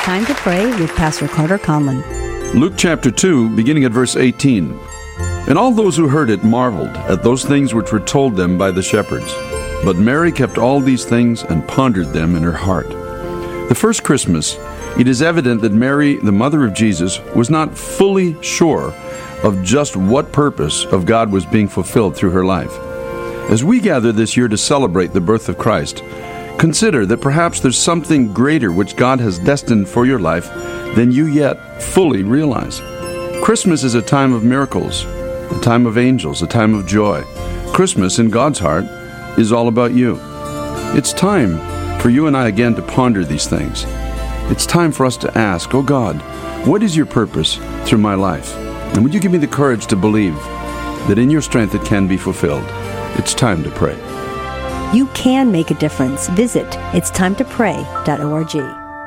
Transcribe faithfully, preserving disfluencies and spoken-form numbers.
Time to Pray with Pastor Carter Conlon. Luke chapter two, beginning at verse eighteen. And all those who heard it marveled at those things which were told them by the shepherds. But Mary kept all these things and pondered them in her heart. The first Christmas, it is evident that Mary, the mother of Jesus, was not fully sure of just what purpose of God was being fulfilled through her life. As we gather this year to celebrate the birth of Christ, consider that perhaps there's something greater which God has destined for your life than you yet fully realize. Christmas is a time of miracles, a time of angels, a time of joy. Christmas, in God's heart, is all about you. It's time for you and I again to ponder these things. It's time for us to ask, oh God, what is your purpose through my life? And would you give me the courage to believe that in your strength it can be fulfilled? It's time to pray. You can make a difference. Visit its time to pray dot org.